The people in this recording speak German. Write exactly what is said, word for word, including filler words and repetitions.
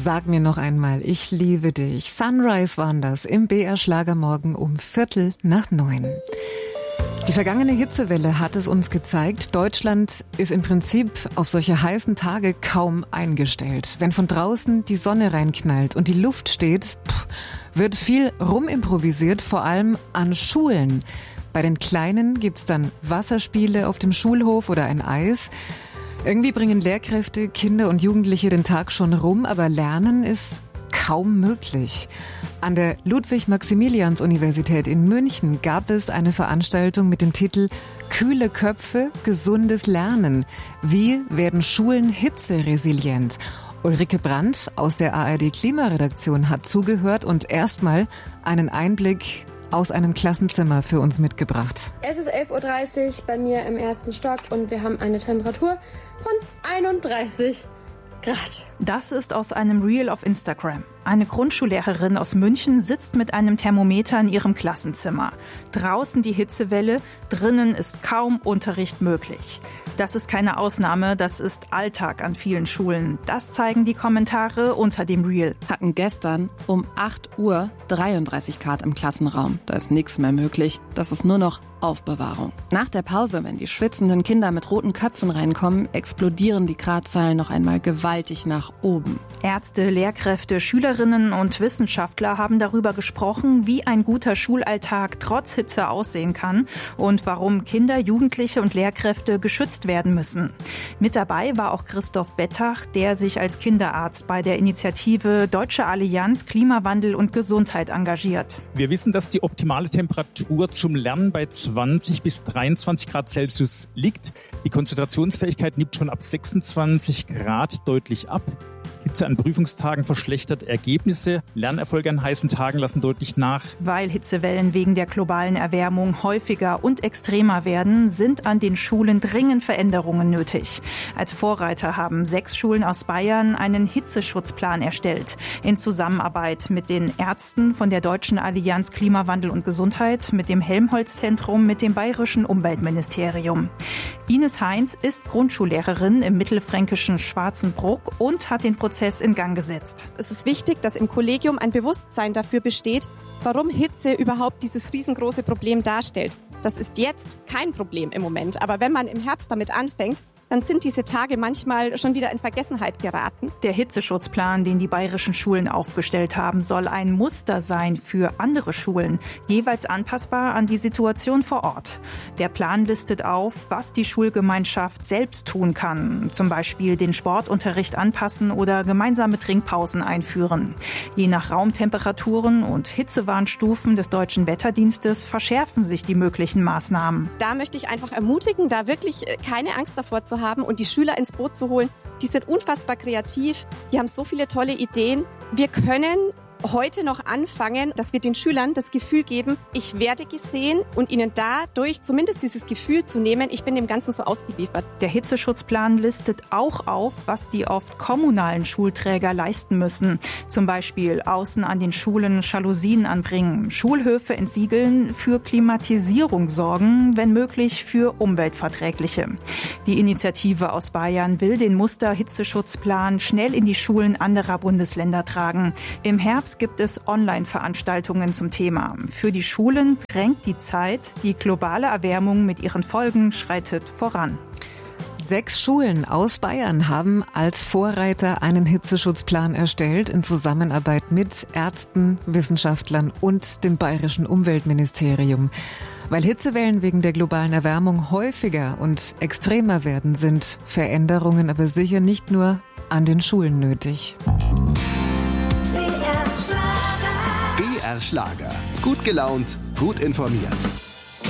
Sag mir noch einmal, ich liebe dich. Sunrise waren das im B R Schlagermorgen um Viertel nach neun. Die vergangene Hitzewelle hat es uns gezeigt, Deutschland ist im Prinzip auf solche heißen Tage kaum eingestellt. Wenn von draußen die Sonne reinknallt und die Luft steht, pff, wird viel rumimprovisiert, vor allem an Schulen. Bei den Kleinen gibt's dann Wasserspiele auf dem Schulhof oder ein Eis. Irgendwie bringen Lehrkräfte, Kinder und Jugendliche den Tag schon rum, aber Lernen ist kaum möglich. An der Ludwig-Maximilians-Universität in München gab es eine Veranstaltung mit dem Titel Kühle Köpfe, gesundes Lernen. Wie werden Schulen hitzeresilient? Ulrike Brandt aus der A R D-Klimaredaktion hat zugehört und erstmal einen Einblick aus einem Klassenzimmer für uns mitgebracht. Es ist elf Uhr dreißig bei mir im ersten Stock und wir haben eine Temperatur von einunddreißig Grad. Das ist aus einem Reel auf Instagram. Eine Grundschullehrerin aus München sitzt mit einem Thermometer in ihrem Klassenzimmer. Draußen die Hitzewelle, drinnen ist kaum Unterricht möglich. Das ist keine Ausnahme, das ist Alltag an vielen Schulen. Das zeigen die Kommentare unter dem Reel. Hatten gestern um acht Uhr dreiunddreißig Grad im Klassenraum. Da ist nichts mehr möglich. Das ist nur noch Aufbewahrung. Nach der Pause, wenn die schwitzenden Kinder mit roten Köpfen reinkommen, explodieren die Gradzahlen noch einmal gewaltig nach oben. Ärzte, Lehrkräfte, Schülerinnen und Wissenschaftler haben darüber gesprochen, wie ein guter Schulalltag trotz Hitze aussehen kann und warum Kinder, Jugendliche und Lehrkräfte geschützt werden müssen. Mit dabei war auch Christoph Wettach, der sich als Kinderarzt bei der Initiative Deutsche Allianz Klimawandel und Gesundheit engagiert. Wir wissen, dass die optimale Temperatur zum Lernen bei zwanzig bis dreiundzwanzig Grad Celsius liegt. Die Konzentrationsfähigkeit nimmt schon ab sechsundzwanzig Grad deutlich ab. Hitze an Prüfungstagen verschlechtert Ergebnisse. Lernerfolge an heißen Tagen lassen deutlich nach. Weil Hitzewellen wegen der globalen Erwärmung häufiger und extremer werden, sind an den Schulen dringend Veränderungen nötig. Als Vorreiter haben sechs Schulen aus Bayern einen Hitzeschutzplan erstellt. In Zusammenarbeit mit den Ärzten von der Deutschen Allianz Klimawandel und Gesundheit, mit dem Helmholtz-Zentrum, mit dem Bayerischen Umweltministerium. Ines Heinz ist Grundschullehrerin im mittelfränkischen Schwarzenbruck und hat den Prozess in Gang gesetzt. Es ist wichtig, dass im Kollegium ein Bewusstsein dafür besteht, warum Hitze überhaupt dieses riesengroße Problem darstellt. Das ist jetzt kein Problem im Moment, aber wenn man im Herbst damit anfängt, dann sind diese Tage manchmal schon wieder in Vergessenheit geraten. Der Hitzeschutzplan, den die bayerischen Schulen aufgestellt haben, soll ein Muster sein für andere Schulen, jeweils anpassbar an die Situation vor Ort. Der Plan listet auf, was die Schulgemeinschaft selbst tun kann, zum Beispiel den Sportunterricht anpassen oder gemeinsame Trinkpausen einführen. Je nach Raumtemperaturen und Hitzewarnstufen des Deutschen Wetterdienstes verschärfen sich die möglichen Maßnahmen. Da möchte ich einfach ermutigen, da wirklich keine Angst davor zu haben und die Schüler ins Boot zu holen. Die sind unfassbar kreativ, die haben so viele tolle Ideen. Wir können heute noch anfangen, dass wir den Schülern das Gefühl geben, ich werde gesehen und ihnen dadurch zumindest dieses Gefühl zu nehmen, ich bin dem Ganzen so ausgeliefert. Der Hitzeschutzplan listet auch auf, was die oft kommunalen Schulträger leisten müssen. Zum Beispiel außen an den Schulen Jalousien anbringen, Schulhöfe entsiegeln, für Klimatisierung sorgen, wenn möglich für umweltverträgliche. Die Initiative aus Bayern will den Muster-Hitzeschutzplan schnell in die Schulen anderer Bundesländer tragen. Im Herbst gibt es Online-Veranstaltungen zum Thema. Für die Schulen drängt die Zeit. Die globale Erwärmung mit ihren Folgen schreitet voran. Sechs Schulen aus Bayern haben als Vorreiter einen Hitzeschutzplan erstellt in Zusammenarbeit mit Ärzten, Wissenschaftlern und dem Bayerischen Umweltministerium. Weil Hitzewellen wegen der globalen Erwärmung häufiger und extremer werden, sind Veränderungen aber sicher nicht nur an den Schulen nötig. B R Schlager. Gut gelaunt, gut informiert.